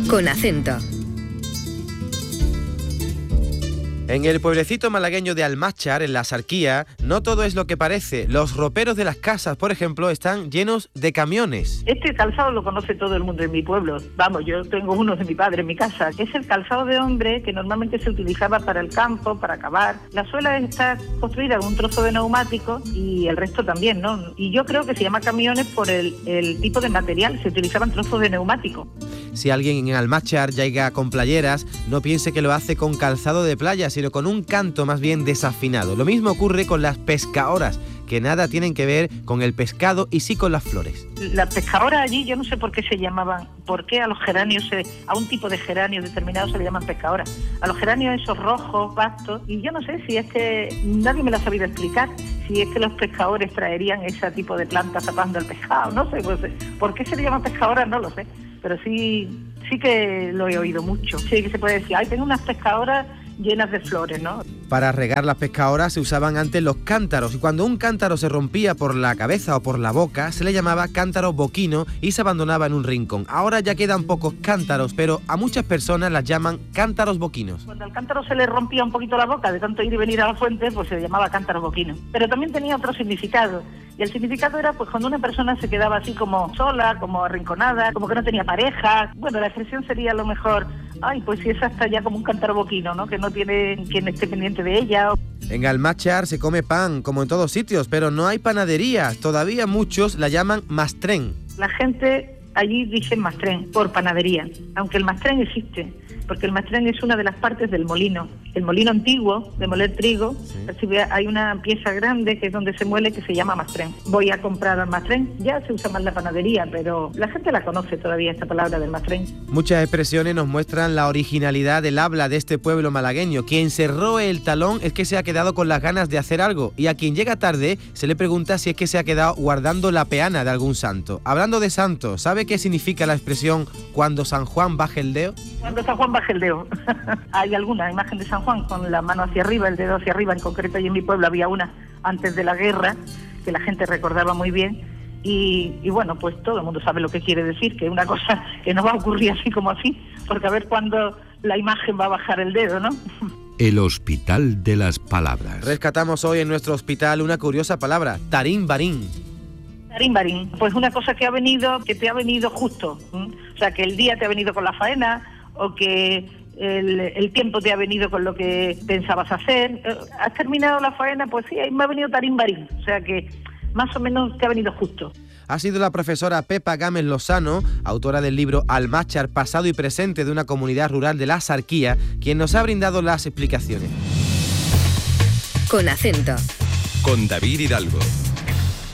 con acento. En el pueblecito malagueño de Almáchar, en la Sarquía, no todo es lo que parece. Los roperos de las casas, por ejemplo, están llenos de camiones. Este calzado lo conoce todo el mundo en mi pueblo. Vamos, yo tengo uno de mi padre en mi casa. Es el calzado de hombre que normalmente se utilizaba para el campo, para cavar. La suela está construida con un trozo de neumático y el resto también, ¿no? Y yo creo que se llama camiones por el tipo de material. Se utilizaban trozos de neumático. Si alguien en Almáchar llega con playeras, no piense que lo hace con calzado de playa, sino con un canto más bien desafinado. Lo mismo ocurre con las pescadoras, que nada tienen que ver con el pescado y sí con las flores. Las pescadoras allí, yo no sé por qué se llamaban, por qué a los geranios, a un tipo de geranio determinado se le llaman pescadoras. A los geranios esos rojos, vastos, y yo no sé si es que nadie me lo ha sabido explicar, si es que los pescadores traerían ese tipo de plantas tapando el pescado, no sé, pues, ¿por qué se le llama pescadoras? No lo sé, pero sí que lo he oído mucho. Sí que se puede decir, tengo unas pescadoras llenas de flores, ¿no? Para regar las pescadoras se usaban antes los cántaros, y cuando un cántaro se rompía por la cabeza o por la boca, se le llamaba cántaro boquino y se abandonaba en un rincón. Ahora ya quedan pocos cántaros, pero a muchas personas las llaman cántaros boquinos. Cuando al cántaro se le rompía un poquito la boca de tanto ir y venir a la fuente, pues se llamaba cántaro boquino. Pero también tenía otro significado. Y el significado era pues cuando una persona se quedaba así como sola, como arrinconada, como que no tenía pareja. Bueno, la expresión sería a lo mejor, pues si esa está ya como un cántaro boquino, ¿no? Que no tiene quien esté pendiente de ella. En Almáchar se come pan, como en todos sitios, pero no hay panaderías. Todavía muchos la llaman mastrén. La gente allí dice mastrén por panadería, aunque el mastrén existe, porque el mastrén es una de las partes del molino. El molino antiguo de moler trigo, sí. Hay una pieza grande que es donde se muele que se llama mastrén. Voy a comprar al mastrén, ya se usa más la panadería, pero la gente la conoce todavía esta palabra del mastrén. Muchas expresiones nos muestran la originalidad del habla de este pueblo malagueño. Quien se roe el talón es que se ha quedado con las ganas de hacer algo, y a quien llega tarde se le pregunta si es que se ha quedado guardando la peana de algún santo. Hablando de santos, ¿sabe qué significa la expresión cuando San Juan baje el dedo? Cuando San Juan baje el dedo. Hay alguna imagen de San Juan con la mano hacia arriba, el dedo hacia arriba, en concreto y en mi pueblo había una antes de la guerra que la gente recordaba muy bien y bueno, pues todo el mundo sabe lo que quiere decir, que es una cosa que no va a ocurrir así como así, porque a ver cuándo la imagen va a bajar el dedo, ¿no? El Hospital de las Palabras. Rescatamos hoy en nuestro hospital una curiosa palabra, tarín-barín. Tarín-barín, pues una cosa que te ha venido justo, o sea, que el día te ha venido con la faena o que el tiempo te ha venido con lo que pensabas hacer. ¿Has terminado la faena? Pues sí, me ha venido tarín-barín, o sea que más o menos te ha venido justo. Ha sido la profesora Pepa Gámez Lozano, autora del libro Almáchar, pasado y presente de una comunidad rural de la Sarquía, quien nos ha brindado las explicaciones. Con acento. Con David Hidalgo.